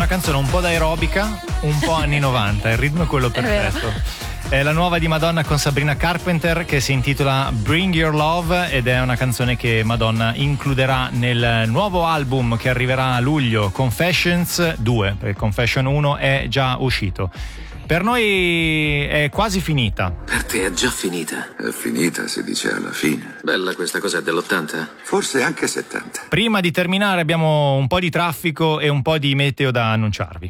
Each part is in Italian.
una canzone un po' da aerobica, un po' anni 90, il ritmo è quello perfetto. È la nuova di Madonna con Sabrina Carpenter, che si intitola Bring Your Love, ed è una canzone che Madonna includerà nel nuovo album che arriverà a luglio, Confessions 2, perché Confession 1 è già uscito. Per noi è quasi finita. Per te è già finita. È finita, si dice alla fine. Bella questa cosa, è dell'80? Forse anche 70. Prima di terminare abbiamo un po' di traffico e un po' di meteo da annunciarvi.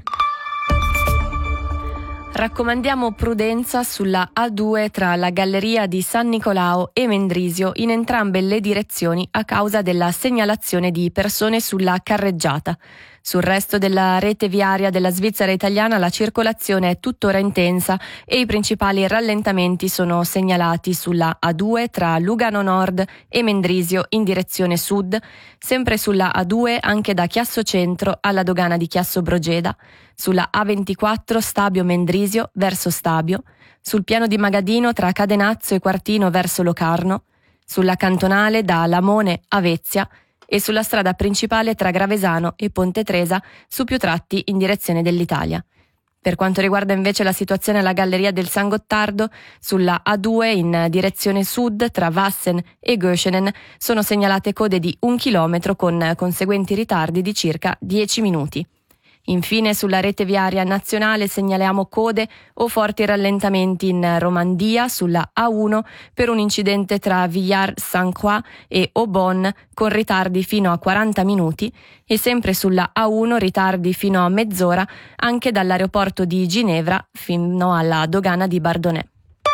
Raccomandiamo prudenza sulla A2 tra la galleria di San Nicolao e Mendrisio in entrambe le direzioni a causa della segnalazione di persone sulla carreggiata. Sul resto della rete viaria della Svizzera italiana la circolazione è tuttora intensa e i principali rallentamenti sono segnalati sulla A2 tra Lugano Nord e Mendrisio in direzione sud, sempre sulla A2 anche da Chiasso Centro alla dogana di Chiasso Brogeda, sulla A24 Stabio Mendrisio verso Stabio, sul piano di Magadino tra Cadenazzo e Quartino verso Locarno, sulla cantonale da Lamone a Vezia e sulla strada principale tra Gravesano e Ponte Tresa su più tratti in direzione dell'Italia. Per quanto riguarda invece la situazione alla Galleria del San Gottardo, sulla A2 in direzione sud tra Vassen e Göschenen sono segnalate code di 1 chilometro con conseguenti ritardi di circa 10 minuti. Infine sulla rete viaria nazionale segnaliamo code o forti rallentamenti in Romandia sulla A1 per un incidente tra Villars-Saint-Croix e Aubonne con ritardi fino a 40 minuti e sempre sulla A1 ritardi fino a mezz'ora anche dall'aeroporto di Ginevra fino alla dogana di Bardonnay.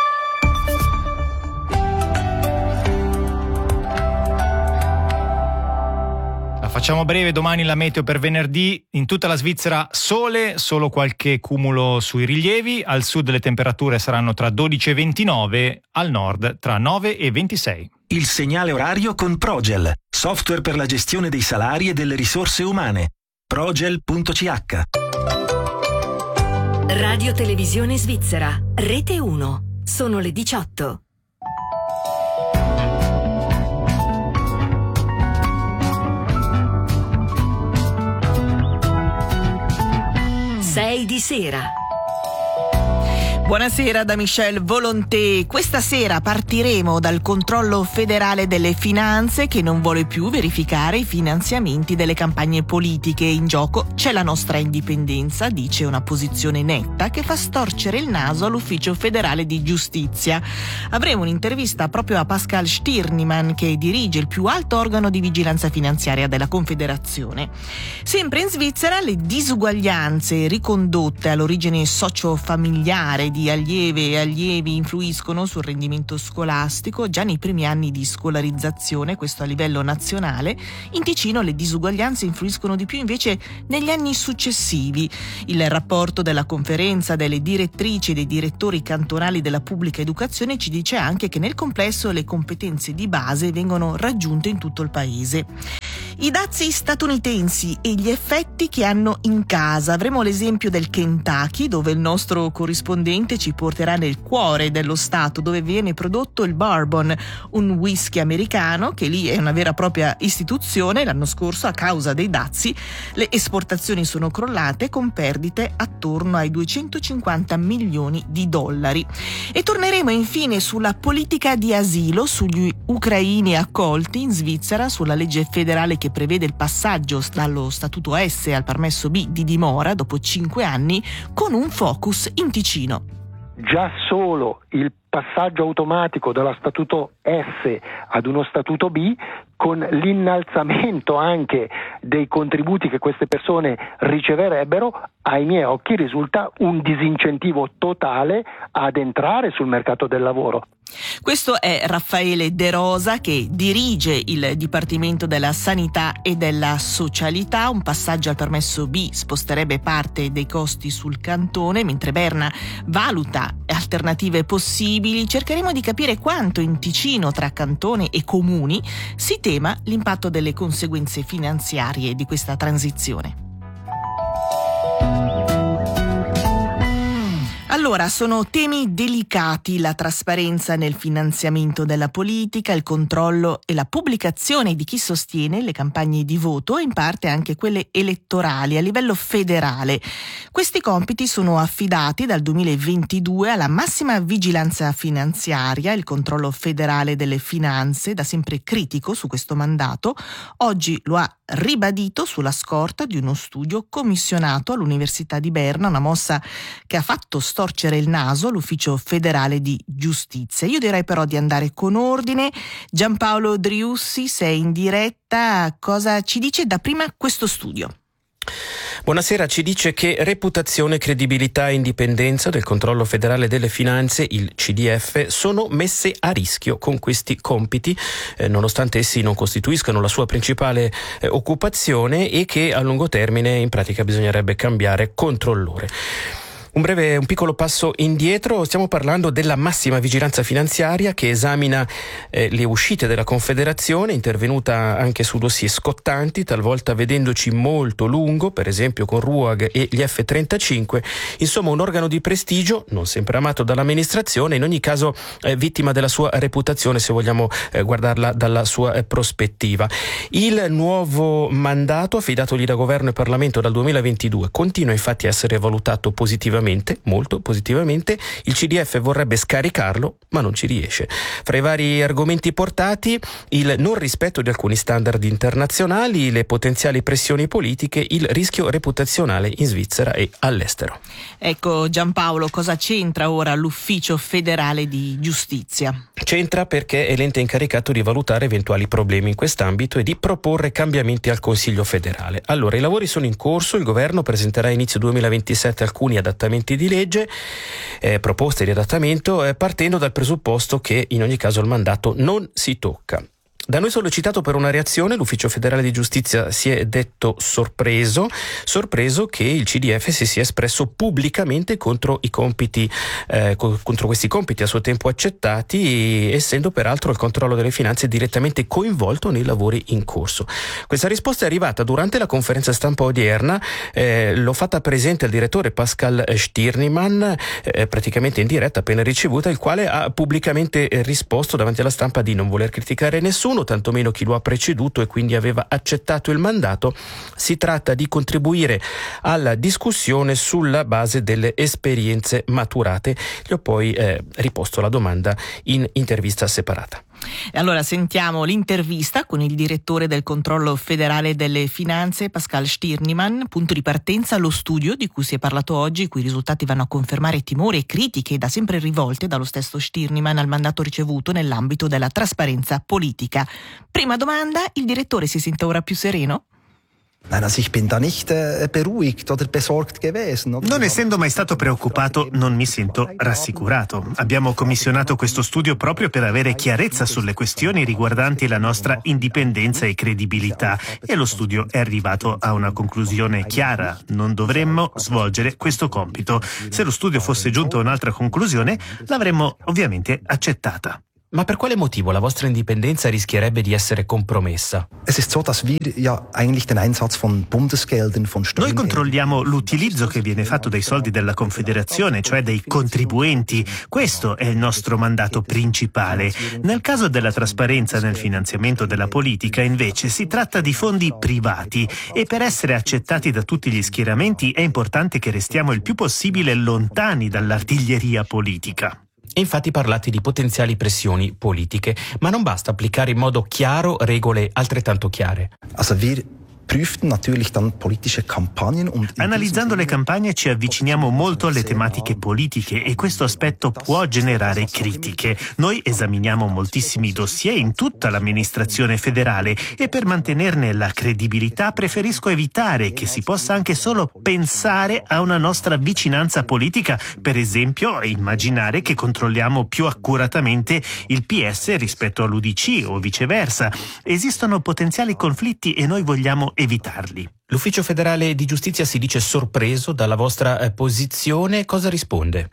Facciamo breve, domani la meteo per venerdì, in tutta la Svizzera sole, solo qualche cumulo sui rilievi, al sud le temperature saranno tra 12 e 29, al nord tra 9 e 26. Il segnale orario con Progel, software per la gestione dei salari e delle risorse umane. Progel.ch. Radio Televisione Svizzera, Rete 1, sono le 18. Sei di sera. Buonasera da Michel Volonté. Questa sera partiremo dal controllo federale delle finanze che non vuole più verificare i finanziamenti delle campagne politiche. In gioco c'è la nostra indipendenza, dice una posizione netta che fa storcere il naso all'Ufficio federale di giustizia. Avremo un'intervista proprio a Pascal Stirniman, che dirige il più alto organo di vigilanza finanziaria della Confederazione. Sempre in Svizzera le disuguaglianze ricondotte all'origine socio-familiare di allieve e allievi influiscono sul rendimento scolastico già nei primi anni di scolarizzazione, questo a livello nazionale. In Ticino le disuguaglianze influiscono di più invece negli anni successivi. Il rapporto della conferenza delle direttrici e dei direttori cantonali della pubblica educazione ci dice anche che nel complesso le competenze di base vengono raggiunte in tutto il paese. I dazi statunitensi e gli effetti che hanno in casa. Avremo l'esempio del Kentucky, dove il nostro corrispondente ci porterà nel cuore dello stato, dove viene prodotto il bourbon, un whisky americano che lì è una vera e propria istituzione. L'anno scorso, a causa dei dazi, le esportazioni sono crollate con perdite attorno ai 250 milioni di dollari. E torneremo infine sulla politica di asilo, sugli ucraini accolti in Svizzera, sulla legge federale che prevede il passaggio dallo statuto S al permesso B di dimora dopo 5 anni, con un focus in Ticino. Già solo il passaggio automatico dallo statuto S ad uno statuto B, con l'innalzamento anche dei contributi che queste persone riceverebbero, ai miei occhi risulta un disincentivo totale ad entrare sul mercato del lavoro. Questo è Raffaele De Rosa, che dirige il Dipartimento della Sanità e della Socialità. Un passaggio al permesso B sposterebbe parte dei costi sul cantone, mentre Berna valuta alternative possibili. Cercheremo di capire quanto in Ticino, tra cantone e comuni, si tema l'impatto delle conseguenze finanziarie di questa transizione. Allora, sono temi delicati: la trasparenza nel finanziamento della politica, il controllo e la pubblicazione di chi sostiene le campagne di voto e in parte anche quelle elettorali a livello federale. Questi compiti sono affidati dal 2022 alla massima vigilanza finanziaria, il controllo federale delle finanze, da sempre critico su questo mandato. Oggi lo ha ribadito sulla scorta di uno studio commissionato all'Università di Berna, una mossa che ha fatto storcere il naso all'Ufficio federale di giustizia. Io direi però di andare con ordine. Giampaolo Driussi, sei in diretta. Cosa ci dice dapprima questo studio? Buonasera, ci dice che reputazione, credibilità e indipendenza del controllo federale delle finanze, il CDF, sono messe a rischio con questi compiti, nonostante essi non costituiscano la sua principale occupazione, e che a lungo termine in pratica bisognerebbe cambiare controllore. Un piccolo passo indietro. Stiamo parlando della massima vigilanza finanziaria, che esamina le uscite della Confederazione, intervenuta anche su dossier scottanti, talvolta vedendoci molto lungo, per esempio con RUAG e gli F-35. Insomma, un organo di prestigio, non sempre amato dall'amministrazione, in ogni caso vittima della sua reputazione, se vogliamo guardarla dalla sua prospettiva. Il nuovo mandato, affidatogli da Governo e Parlamento dal 2022, continua infatti a essere valutato positivamente, molto positivamente. Il CDF vorrebbe scaricarlo, ma non ci riesce. Fra i vari argomenti portati, il non rispetto di alcuni standard internazionali, le potenziali pressioni politiche, il rischio reputazionale in Svizzera e all'estero. Ecco, Giampaolo, cosa c'entra ora l'Ufficio federale di giustizia? C'entra perché è l'ente incaricato di valutare eventuali problemi in quest'ambito e di proporre cambiamenti al Consiglio federale. Allora, i lavori sono in corso, il governo presenterà a inizio 2027 alcuni adattamenti di legge, proposte di adattamento, partendo dal presupposto che in ogni caso il mandato non si tocca. Da noi sollecitato per una reazione, l'Ufficio federale di giustizia si è detto sorpreso che il CDF si sia espresso pubblicamente contro i compiti, contro questi compiti a suo tempo accettati, essendo peraltro il controllo delle finanze direttamente coinvolto nei lavori in corso. Questa risposta è arrivata durante la conferenza stampa odierna, l'ho fatta presente al direttore Pascal Stirniman, praticamente in diretta appena ricevuta, il quale ha pubblicamente risposto davanti alla stampa di non voler criticare nessuno, tantomeno chi lo ha preceduto, e quindi aveva accettato il mandato. Si tratta di contribuire alla discussione sulla base delle esperienze maturate. Gli ho poi riposto la domanda in intervista separata. Allora sentiamo l'intervista con il direttore del controllo federale delle finanze, Pascal Stirniman. Punto di partenza lo studio di cui si è parlato oggi, i cui risultati vanno a confermare timori e critiche da sempre rivolte dallo stesso Stirniman al mandato ricevuto nell'ambito della trasparenza politica. Prima domanda, il direttore si sente ora più sereno? Non essendo mai stato preoccupato, non mi sento rassicurato. Abbiamo commissionato questo studio proprio per avere chiarezza sulle questioni riguardanti la nostra indipendenza e credibilità, e lo studio è arrivato a una conclusione chiara: non dovremmo svolgere questo compito. Se lo studio fosse giunto a un'altra conclusione, l'avremmo ovviamente accettata. Ma per quale motivo la vostra indipendenza rischierebbe di essere compromessa? Noi controlliamo l'utilizzo che viene fatto dai soldi della Confederazione, cioè dei contribuenti. Questo è il nostro mandato principale. Nel caso della trasparenza nel finanziamento della politica, invece, si tratta di fondi privati, e per essere accettati da tutti gli schieramenti è importante che restiamo il più possibile lontani dall'artiglieria politica. E infatti parlate di potenziali pressioni politiche, ma non basta applicare in modo chiaro regole altrettanto chiare. Analizzando le campagne ci avviciniamo molto alle tematiche politiche, e questo aspetto può generare critiche. Noi esaminiamo moltissimi dossier in tutta l'amministrazione federale, e per mantenerne la credibilità preferisco evitare che si possa anche solo pensare a una nostra vicinanza politica, per esempio immaginare che controlliamo più accuratamente il PS rispetto all'UDC o viceversa. Esistono potenziali conflitti e noi vogliamo evitarli. L'Ufficio federale di giustizia si dice sorpreso dalla vostra posizione. Cosa risponde?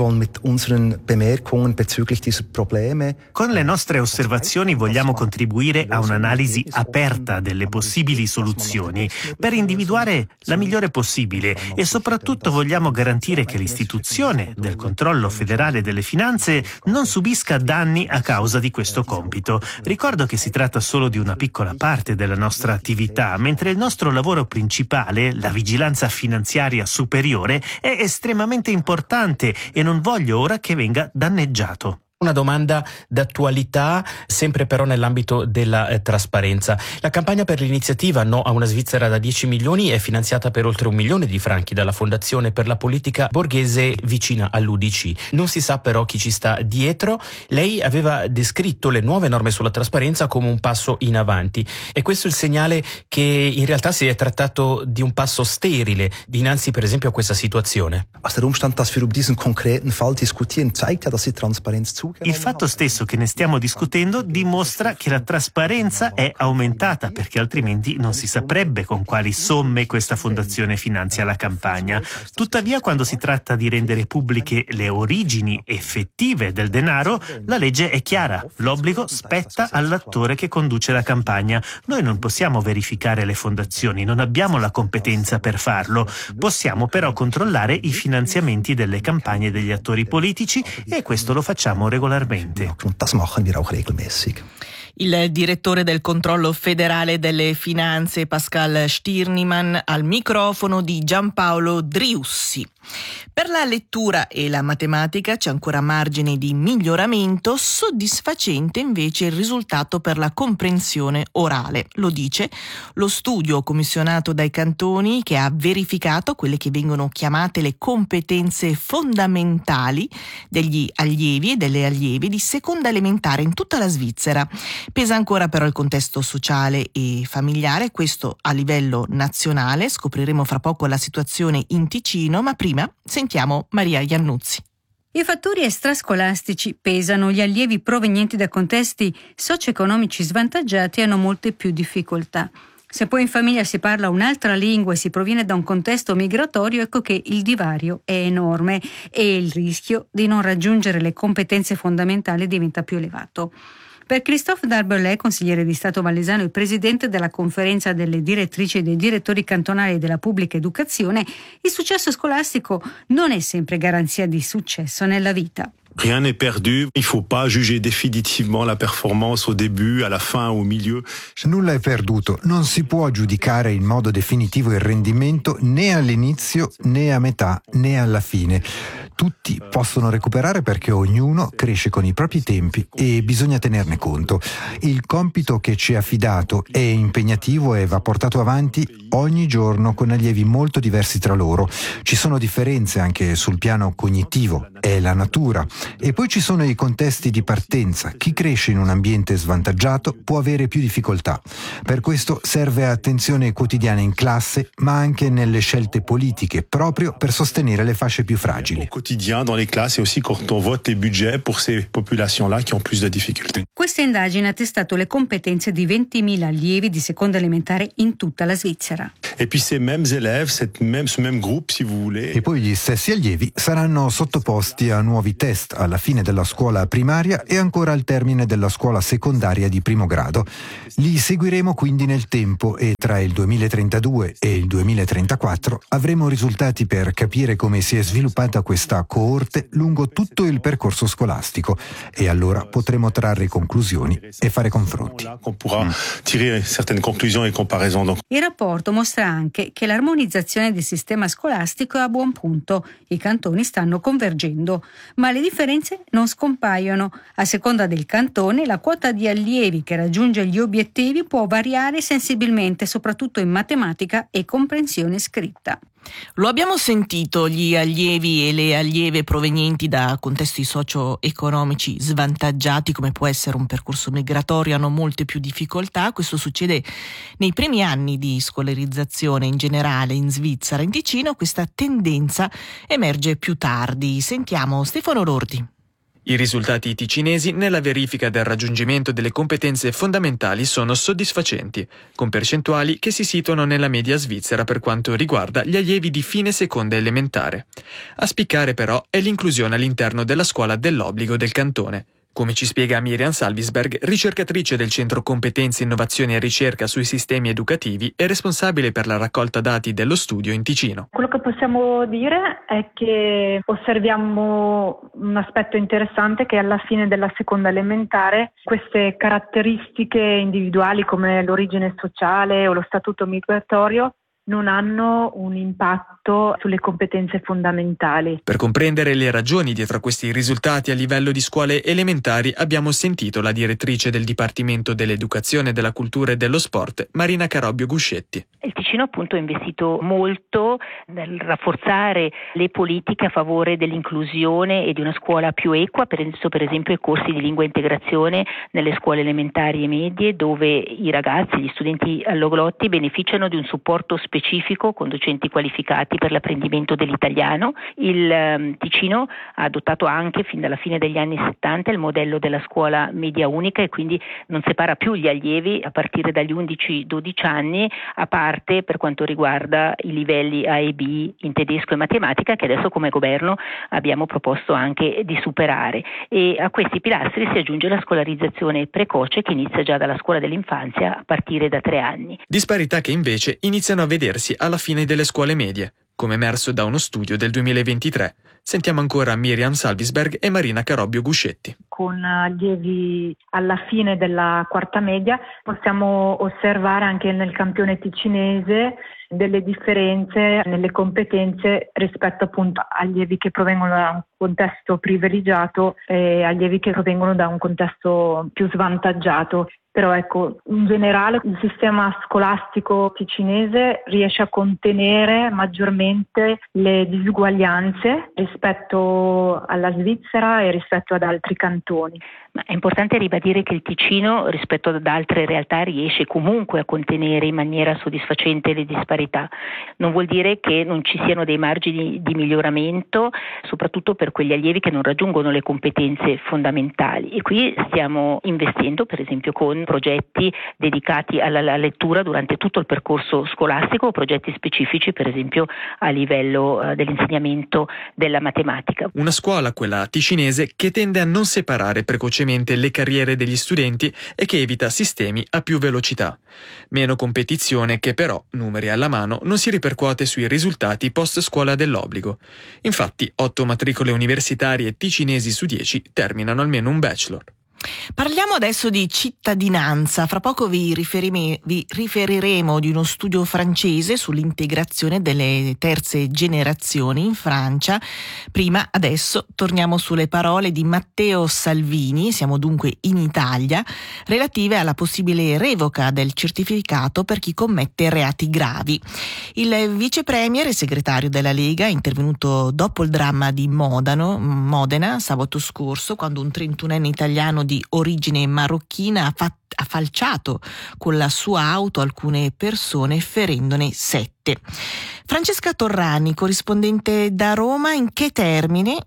Con le nostre osservazioni vogliamo contribuire a un'analisi aperta delle possibili soluzioni per individuare la migliore possibile e soprattutto vogliamo garantire che l'istituzione del controllo federale delle finanze non subisca danni a causa di questo compito. Ricordo che si tratta solo di una piccola parte della nostra attività, mentre il nostro lavoro principale, la vigilanza finanziaria superiore, è estremamente importante e non voglio ora che venga danneggiato. Una domanda d'attualità, sempre però nell'ambito della trasparenza. La campagna per l'iniziativa No a una Svizzera da 10 milioni è finanziata per oltre 1 milione di franchi dalla Fondazione per la Politica Borghese vicina all'UDC. Non si sa però chi ci sta dietro. Lei aveva descritto le nuove norme sulla trasparenza come un passo in avanti. E questo è il segnale che in realtà si è trattato di un passo sterile dinanzi per esempio a questa situazione. Il fatto stesso che ne stiamo discutendo dimostra che la trasparenza è aumentata, perché altrimenti non si saprebbe con quali somme questa fondazione finanzia la campagna. Tuttavia, quando si tratta di rendere pubbliche le origini effettive del denaro, la legge è chiara. L'obbligo spetta all'attore che conduce la campagna. Noi non possiamo verificare le fondazioni, non abbiamo la competenza per farlo. Possiamo però controllare i finanziamenti delle campagne degli attori politici e questo lo facciamo regolarmente. Il direttore del controllo federale delle finanze Pascal Stirniman al microfono di Giampaolo Driussi. Per la lettura e la matematica c'è ancora margine di miglioramento, soddisfacente invece il risultato per la comprensione orale. Lo dice lo studio commissionato dai cantoni che ha verificato quelle che vengono chiamate le competenze fondamentali degli allievi e delle allieve di seconda elementare in tutta la Svizzera. Pesa ancora però il contesto sociale e familiare, questo a livello nazionale. Scopriremo fra poco la situazione in Ticino, ma prima sentiamo Maria Iannuzzi. I fattori extrascolastici pesano, gli allievi provenienti da contesti socio-economici svantaggiati hanno molte più difficoltà. Se poi in famiglia si parla un'altra lingua e si proviene da un contesto migratorio, ecco che il divario è enorme e il rischio di non raggiungere le competenze fondamentali diventa più elevato. Per Christophe Darbellet, consigliere di Stato valesano e presidente della conferenza delle direttrici e dei direttori cantonali della pubblica educazione, il successo scolastico non è sempre garanzia di successo nella vita. Rien n'est perdu, il faut pas juger définitivement la performance au début, à la fin, au milieu. Nulla è perduto, non si può giudicare in modo definitivo il rendimento né all'inizio, né a metà, né alla fine. Tutti possono recuperare perché ognuno cresce con i propri tempi e bisogna tenerne conto. Il compito che ci è affidato è impegnativo e va portato avanti ogni giorno con allievi molto diversi tra loro. Ci sono differenze anche sul piano cognitivo, è la natura. E poi ci sono i contesti di partenza. Chi cresce in un ambiente svantaggiato può avere più difficoltà. Per questo serve attenzione quotidiana in classe, ma anche nelle scelte politiche, proprio per sostenere le fasce più fragili. Quotidien dans les classes et aussi quand on vote les budgets pour ces populations-là qui ont plus de difficultés. Questa indagine ha testato le competenze di 20.000 allievi di seconda elementare in tutta la Svizzera. Et puis ces mêmes élèves, ce même groupe, si vous voulez. E poi gli stessi allievi saranno sottoposti a nuovi test alla fine della scuola primaria e ancora al termine della scuola secondaria di primo grado. Li seguiremo quindi nel tempo e tra il 2032 e il 2034 avremo risultati per capire come si è sviluppata questa coorte lungo tutto il percorso scolastico e allora potremo trarre conclusioni e fare confronti. Il rapporto mostra anche che l'armonizzazione del sistema scolastico è a buon punto. I cantoni stanno convergendo, ma le differenze non scompaiono. A seconda del cantone, la quota di allievi che raggiunge gli obiettivi può variare sensibilmente, soprattutto in matematica e comprensione scritta. Lo abbiamo sentito, gli allievi e le allieve provenienti da contesti socio-economici svantaggiati, come può essere un percorso migratorio, hanno molte più difficoltà. Questo succede nei primi anni di scolarizzazione in generale in Svizzera. In Ticino questa tendenza emerge più tardi. Sentiamo Stefano Lordi. I risultati ticinesi nella verifica del raggiungimento delle competenze fondamentali sono soddisfacenti, con percentuali che si situano nella media svizzera per quanto riguarda gli allievi di fine seconda elementare. A spiccare però è l'inclusione all'interno della scuola dell'obbligo del cantone. Come ci spiega Miriam Salvisberg, ricercatrice del Centro Competenze, Innovazione e Ricerca sui Sistemi Educativi e responsabile per la raccolta dati dello studio in Ticino. Quello che possiamo dire è che osserviamo un aspetto interessante, che alla fine della seconda elementare queste caratteristiche individuali come l'origine sociale o lo statuto migratorio non hanno un impatto sulle competenze fondamentali. Per comprendere le ragioni dietro a questi risultati a livello di scuole elementari abbiamo sentito la direttrice del Dipartimento dell'Educazione, della Cultura e dello Sport, Marina Carobbio Guscetti. Il Ticino appunto ha investito molto nel rafforzare le politiche a favore dell'inclusione e di una scuola più equa, per esempio i corsi di lingua e integrazione nelle scuole elementari e medie, dove i ragazzi, gli studenti alloglotti beneficiano di un supporto specifico con docenti qualificati per l'apprendimento dell'italiano. Il Ticino ha adottato anche fin dalla fine degli anni 70 il modello della scuola media unica e quindi non separa più gli allievi a partire dagli 11-12 anni, a parte per quanto riguarda i livelli A e B in tedesco e matematica, che adesso come governo abbiamo proposto anche di superare. E a questi pilastri si aggiunge la scolarizzazione precoce, che inizia già dalla scuola dell'infanzia a partire da 3 anni. Disparità che invece iniziano a vedersi alla fine delle scuole medie, come emerso da uno studio del 2023. Sentiamo ancora Miriam Salvisberg e Marina Carobbio Guscetti. Con allievi alla fine della quarta media possiamo osservare anche nel campione ticinese delle differenze nelle competenze rispetto appunto a allievi che provengono da un contesto privilegiato e allievi che provengono da un contesto più svantaggiato. Però ecco, in generale il sistema scolastico ticinese riesce a contenere maggiormente le disuguaglianze rispetto alla Svizzera e rispetto ad altri cantoni. Ma è importante ribadire che il Ticino rispetto ad altre realtà riesce comunque a contenere in maniera soddisfacente le disparità. Non vuol dire che non ci siano dei margini di miglioramento, soprattutto per quegli allievi che non raggiungono le competenze fondamentali. E qui stiamo investendo per esempio con progetti dedicati alla lettura durante tutto il percorso scolastico o progetti specifici per esempio a livello dell'insegnamento della matematica. Una scuola, quella ticinese, che tende a non separare precocemente le carriere degli studenti e che evita sistemi a più velocità. Meno competizione che però, numeri alla mano, non si ripercuote sui risultati post scuola dell'obbligo. Infatti 8 matricole universitarie ticinesi su 10 terminano almeno un bachelor. Parliamo adesso di cittadinanza. Fra poco vi riferiremo di uno studio francese sull'integrazione delle terze generazioni in Francia. Prima, adesso, torniamo sulle parole di Matteo Salvini, siamo dunque in Italia, relative alla possibile revoca del certificato per chi commette reati gravi. Il vice premier e segretario della Lega è intervenuto dopo il dramma di Modena, sabato scorso, quando un 31enne italiano di origine marocchina ha falciato con la sua auto alcune persone, ferendone 7. Francesca Torrani, corrispondente da Roma, in che termini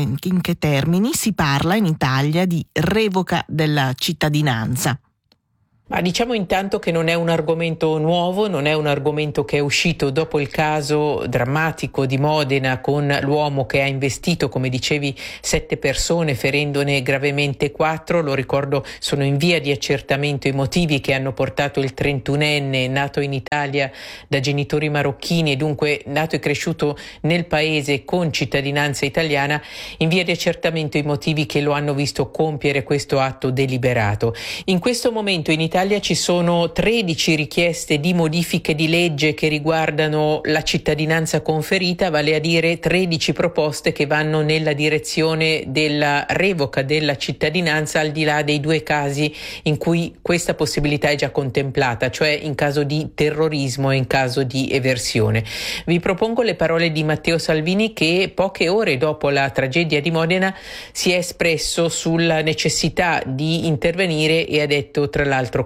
si parla in Italia di revoca della cittadinanza? Ma diciamo intanto che non è un argomento nuovo, non è un argomento che è uscito dopo il caso drammatico di Modena con l'uomo che ha investito, come dicevi, 7 persone, ferendone gravemente 4. Lo ricordo, sono in via di accertamento i motivi che hanno portato il 31enne nato in Italia da genitori marocchini e dunque nato e cresciuto nel paese con cittadinanza italiana, in via di accertamento i motivi che lo hanno visto compiere questo atto deliberato. In questo momento in Italia ci sono 13 richieste di modifiche di legge che riguardano la cittadinanza conferita, vale a dire 13 proposte che vanno nella direzione della revoca della cittadinanza, al di là dei 2 casi in cui questa possibilità è già contemplata, cioè in caso di terrorismo e in caso di eversione. Vi propongo le parole di Matteo Salvini, che poche ore dopo la tragedia di Modena si è espresso sulla necessità di intervenire e ha detto tra l'altro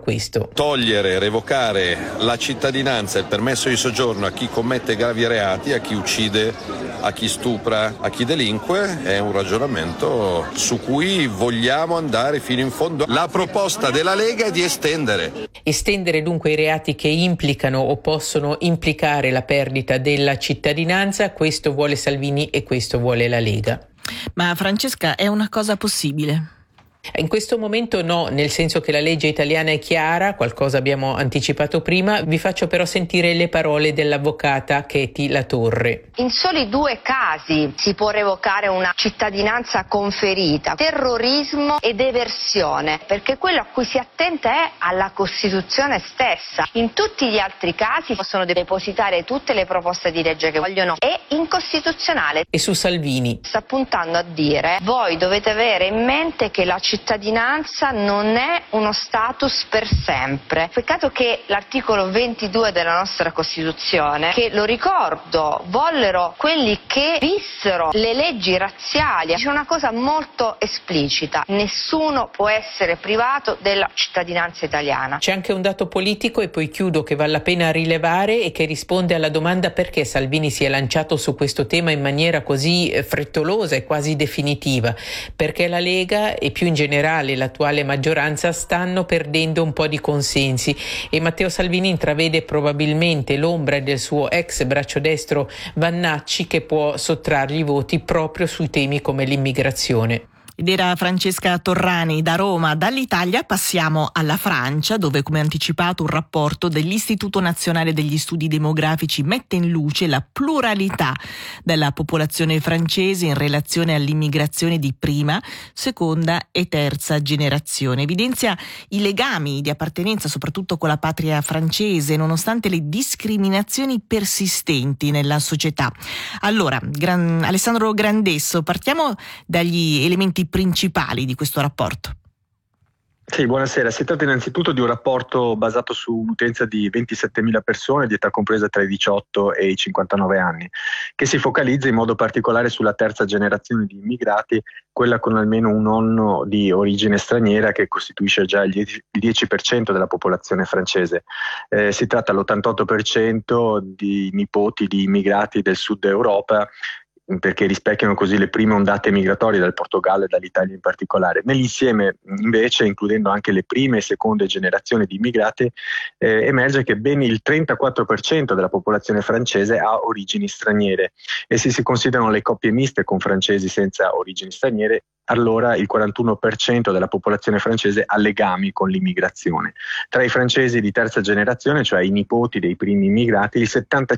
questo. Togliere, revocare la cittadinanza e il permesso di soggiorno a chi commette gravi reati, a chi uccide, a chi stupra, a chi delinque, è un ragionamento su cui vogliamo andare fino in fondo. La proposta della Lega è di estendere dunque i reati che implicano o possono implicare la perdita della cittadinanza. Questo vuole Salvini e questo vuole la Lega. Ma Francesca, è una cosa possibile? In questo momento no, nel senso che la legge italiana è chiara, qualcosa abbiamo anticipato prima. Vi faccio però sentire le parole dell'avvocata Katie Latorre. In soli 2 casi si può revocare una cittadinanza conferita: terrorismo ed eversione, perché quello a cui si attenta è alla Costituzione stessa. In tutti gli altri casi possono depositare tutte le proposte di legge che vogliono, è incostituzionale. E su Salvini sta puntando a dire: voi dovete avere in mente che la cittadinanza non è uno status per sempre. Peccato che l'articolo 22 della nostra Costituzione, che lo ricordo, vollero quelli che vissero le leggi razziali, c'è una cosa molto esplicita: nessuno può essere privato della cittadinanza italiana. C'è anche un dato politico, e poi chiudo, che vale la pena rilevare e che risponde alla domanda perché Salvini si è lanciato su questo tema in maniera così frettolosa e quasi definitiva. Perché la Lega e più in generale l'attuale maggioranza stanno perdendo un po' di consensi e Matteo Salvini intravede probabilmente l'ombra del suo ex braccio destro Vannacci, che può sottrargli voti proprio sui temi come l'immigrazione. Ed era Francesca Torrani da Roma. Dall'Italia passiamo alla Francia, dove, come anticipato, un rapporto dell'Istituto Nazionale degli Studi Demografici mette in luce la pluralità della popolazione francese in relazione all'immigrazione di prima, seconda e terza generazione. Evidenzia i legami di appartenenza soprattutto con la patria francese, nonostante le discriminazioni persistenti nella società. Allora, Alessandro Grandesso, partiamo dagli elementi principali di questo rapporto. Sì, buonasera. Si tratta innanzitutto di un rapporto basato su un'utenza di 27.000 persone di età compresa tra i 18 e i 59 anni, che si focalizza in modo particolare sulla terza generazione di immigrati, quella con almeno un nonno di origine straniera, che costituisce già il 10% della popolazione francese. Si tratta all'88% di nipoti di immigrati del sud Europa, perché rispecchiano così le prime ondate migratorie dal Portogallo e dall'Italia in particolare. Nell'insieme, invece, includendo anche le prime e seconde generazioni di immigrati, emerge che ben il 34% della popolazione francese ha origini straniere, e se si considerano le coppie miste con francesi senza origini straniere, allora il 41% della popolazione francese ha legami con l'immigrazione. Tra i francesi di terza generazione, cioè i nipoti dei primi immigrati, il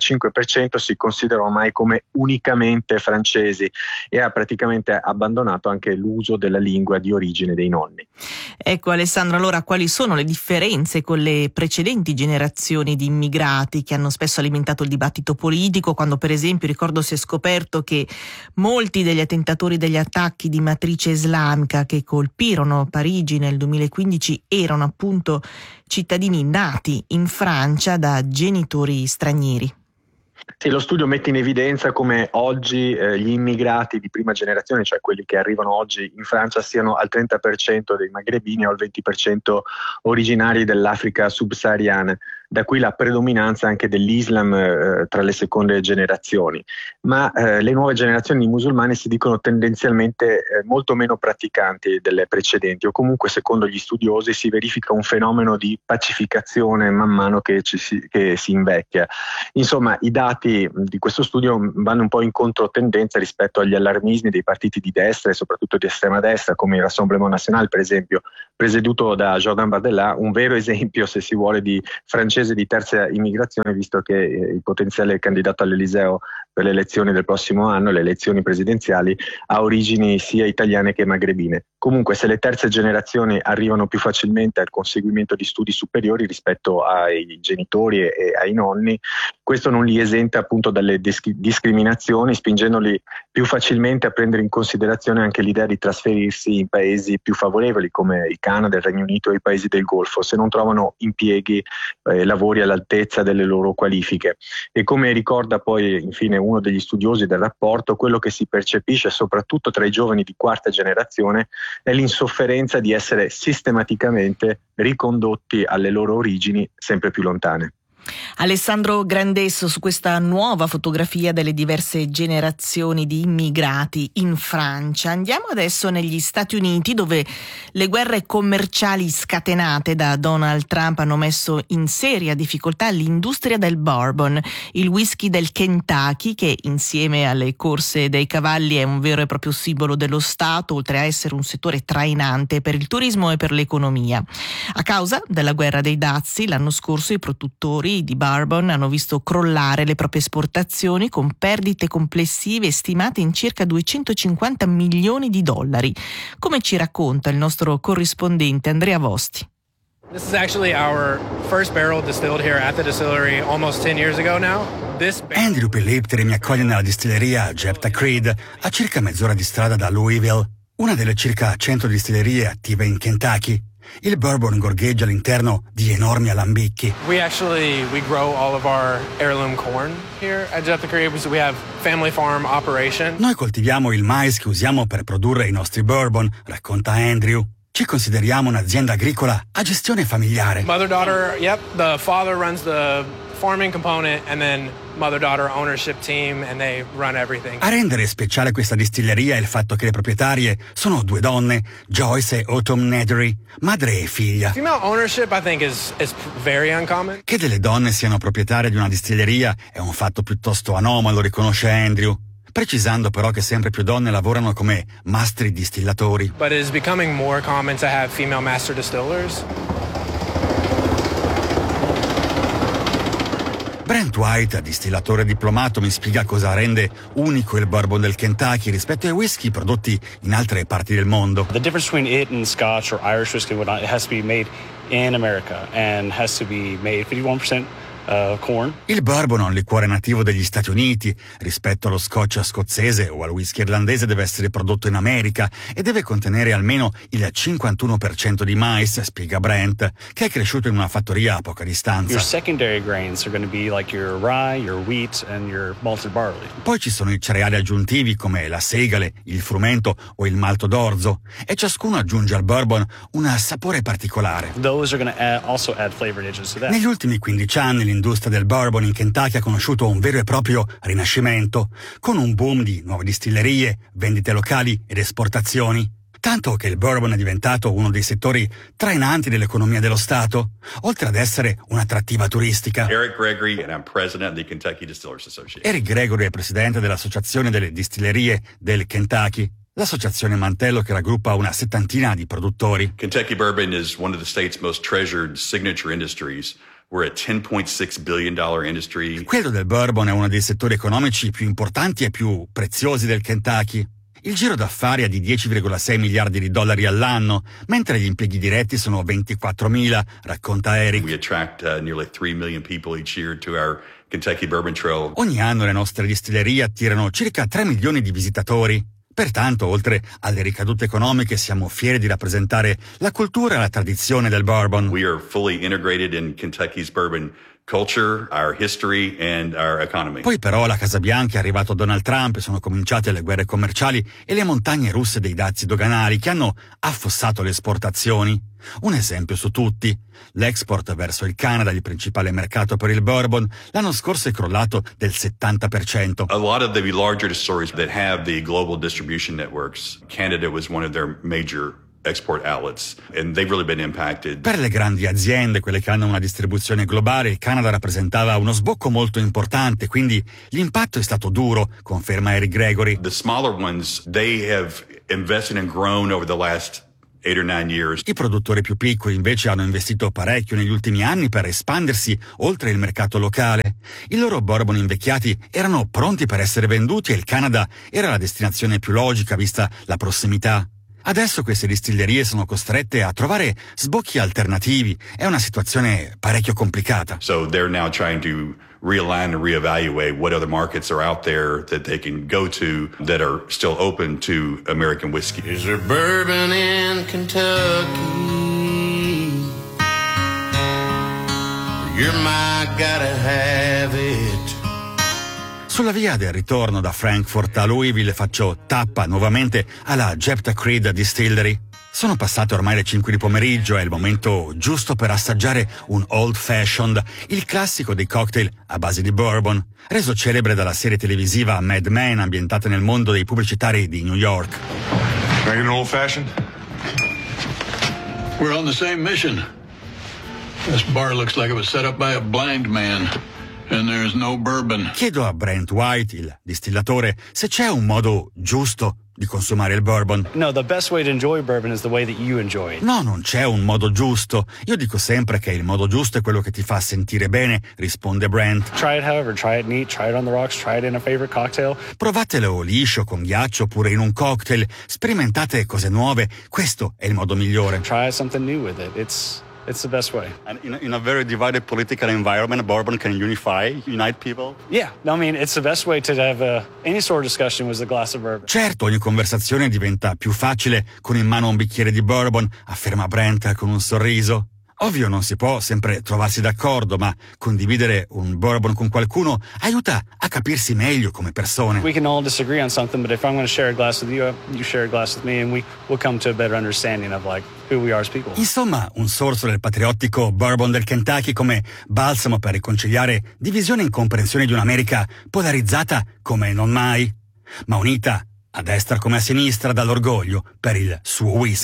75% si considera ormai come unicamente francesi e ha praticamente abbandonato anche l'uso della lingua di origine dei nonni. Ecco Alessandro, allora quali sono le differenze con le precedenti generazioni di immigrati che hanno spesso alimentato il dibattito politico, quando per esempio ricordo si è scoperto che molti degli attentatori degli attacchi di matrice islamica che colpirono Parigi nel 2015 erano appunto cittadini nati in Francia da genitori stranieri? Sì, lo studio mette in evidenza come oggi gli immigrati di prima generazione, cioè quelli che arrivano oggi in Francia, siano al 30% dei magrebini o al 20% originari dell'Africa subsahariana. Da qui la predominanza anche dell'Islam tra le seconde generazioni. Ma le nuove generazioni di musulmani si dicono tendenzialmente molto meno praticanti delle precedenti, o comunque, secondo gli studiosi, si verifica un fenomeno di pacificazione man mano che si invecchia. Insomma, i dati di questo studio vanno un po' in controtendenza rispetto agli allarmismi dei partiti di destra e soprattutto di estrema destra, come il Rassemblement National, per esempio, presieduto da Jordan Bardella, un vero esempio, se si vuole, di francese di terza immigrazione, visto che il potenziale candidato all'Eliseo per le elezioni del prossimo anno, le elezioni presidenziali, ha origini sia italiane che magrebine. Comunque, se le terze generazioni arrivano più facilmente al conseguimento di studi superiori rispetto ai genitori e ai nonni, questo non li esenta appunto dalle discriminazioni, spingendoli più facilmente a prendere in considerazione anche l'idea di trasferirsi in paesi più favorevoli come il Canada, il Regno Unito e i paesi del Golfo, se non trovano impieghi, lavori all'altezza delle loro qualifiche. E come ricorda poi infine uno degli studiosi del rapporto, quello che si percepisce soprattutto tra i giovani di quarta generazione è l'insofferenza di essere sistematicamente ricondotti alle loro origini sempre più lontane. Alessandro Grandesso su questa nuova fotografia delle diverse generazioni di immigrati in Francia. Andiamo adesso negli Stati Uniti, dove le guerre commerciali scatenate da Donald Trump hanno messo in seria difficoltà l'industria del bourbon, il whisky del Kentucky, che insieme alle corse dei cavalli è un vero e proprio simbolo dello Stato, oltre a essere un settore trainante per il turismo e per l'economia. A causa della guerra dei dazi, l'anno scorso i produttori di bourbon hanno visto crollare le proprie esportazioni, con perdite complessive stimate in circa 250 milioni di dollari. Come ci racconta il nostro corrispondente Andrea Vosti. This is actually our first barrel distilled here at the distillery almost 10 years ago now. Andrew Pilipteri mi accoglie nella distilleria Jepta Creed, a circa mezz'ora di strada da Louisville, una delle circa 100 distillerie attive in Kentucky. Il bourbon gorgheggia all'interno di enormi alambicchi. We grow all of our heirloom corn here at Jepta Creed, so we have family farm operation. Noi coltiviamo il mais che usiamo per produrre i nostri bourbon, racconta Andrew. Ci consideriamo un'azienda agricola a gestione familiare. Mother-daughter, the father runs the farming component and then mother-daughter ownership team, and they run everything. A rendere speciale questa distilleria è il fatto che le proprietarie sono due donne, Joyce e Autumn Nethery, madre e figlia. Female ownership, I think, is very uncommon. Che delle donne siano proprietarie di una distilleria è un fatto piuttosto anomalo, riconosce Andrew, precisando però che sempre più donne lavorano come mastri distillatori. But it is becoming more common to have female master distillers. Brent White, distillatore diplomato, mi spiega cosa rende unico il bourbon del Kentucky rispetto ai whisky prodotti in altre parti del mondo. The difference between it and Scotch or Irish whiskey and whatnot, it has to be made in America and has to be made 51% corn. Il bourbon è un liquore nativo degli Stati Uniti. Rispetto allo scotch scozzese o al whisky irlandese deve essere prodotto in America e deve contenere almeno il 51% di mais, spiega Brent, che è cresciuto in una fattoria a poca distanza. Your secondary grains are going to be like your rye, your wheat and your malted barley. Poi ci sono i cereali aggiuntivi come la segale, il frumento o il malto d'orzo, e ciascuno aggiunge al bourbon un sapore particolare. Those are going to also add flavored edges to that. Negli ultimi 15 anni l'industria del bourbon in Kentucky ha conosciuto un vero e proprio rinascimento, con un boom di nuove distillerie, vendite locali ed esportazioni. Tanto che il bourbon è diventato uno dei settori trainanti dell'economia dello Stato, oltre ad essere un'attrattiva turistica. Eric Gregory, and I'm president of the Kentucky Distillers Association. Eric Gregory è presidente dell'Associazione delle Distillerie del Kentucky, l'associazione mantello che raggruppa una settantina di produttori. Kentucky bourbon is one of the state's most treasured signature industries. We're a $10.6 billion industry. Quello del bourbon è uno dei settori economici più importanti e più preziosi del Kentucky. Il giro d'affari è di 10,6 miliardi di dollari all'anno, mentre gli impieghi diretti sono 24.000, racconta Eric. We attract nearly 3 million people each year to our Kentucky Bourbon Trail. Ogni anno le nostre distillerie attirano circa 3 milioni di visitatori. Pertanto, oltre alle ricadute economiche, siamo fieri di rappresentare la cultura e la tradizione del bourbon. We are fully integrated in Kentucky's bourbon culture, our history and our economy. Poi però alla Casa Bianca è arrivato Donald Trump e sono cominciate le guerre commerciali e le montagne russe dei dazi doganali che hanno affossato le esportazioni. Un esempio su tutti: l'export verso il Canada, il principale mercato per il bourbon, l'anno scorso è crollato del 70%. A lot of the larger distilleries that have the global distribution networks, Canada was one of their major export outlets, and they've really been impacted. Per le grandi aziende, quelle che hanno una distribuzione globale, il Canada rappresentava uno sbocco molto importante, quindi l'impatto è stato duro, conferma Eric Gregory. The smaller ones, they have invested and grown over the last 8 or 9 years. I produttori più piccoli invece hanno investito parecchio negli ultimi anni per espandersi oltre il mercato locale. I loro bourbon invecchiati erano pronti per essere venduti e il Canada era la destinazione più logica vista la prossimità. Adesso queste distillerie sono costrette a trovare sbocchi alternativi. È una situazione parecchio complicata. So they're now trying to realign and reevaluate what other markets are out there that they can go to that are still open to American whiskey. Is there bourbon in Kentucky? You're my gotta have it. Sulla via del ritorno da Frankfurt a Louisville faccio tappa nuovamente alla Jepta Creed Distillery. Sono passate ormai le 5 di pomeriggio, è il momento giusto per assaggiare un Old Fashioned, il classico dei cocktail a base di bourbon, reso celebre dalla serie televisiva Mad Men ambientata nel mondo dei pubblicitari di New York. Make an Old Fashioned? We're on the same mission. This bar looks like it was set up by a blind man. And there's no bourbon. Chiedo a Brent White, il distillatore, se c'è un modo giusto di consumare il bourbon. No, the best way to enjoy bourbon is the way that you enjoy it. No, non c'è un modo giusto. Io dico sempre che il modo giusto è quello che ti fa sentire bene, risponde Brent. Try it however, try it neat, try it on the rocks, try it in a favorite cocktail. Provatelo liscio, con ghiaccio, oppure in un cocktail. Sperimentate cose nuove. Questo è il modo migliore. Try something new with it. It's the best way. And in a very divided political environment, bourbon can unite people? Yeah, I mean, it's the best way to have any sort of discussion with a glass of bourbon. Certo, ogni conversazione diventa più facile con in mano un bicchiere di bourbon, afferma Brent con un sorriso. Ovvio non si può sempre trovarsi d'accordo, ma condividere un bourbon con qualcuno aiuta a capirsi meglio come persone. We can all disagree on something, but if I'm going to share a glass with you, you share a glass with me, and we'll come to a better understanding of like who we are as people. Insomma, un sorso del patriottico bourbon del Kentucky come balsamo per riconciliare divisione e incomprensione di un'America polarizzata come non mai, ma unita a destra come a sinistra dall'orgoglio per il suo whisky.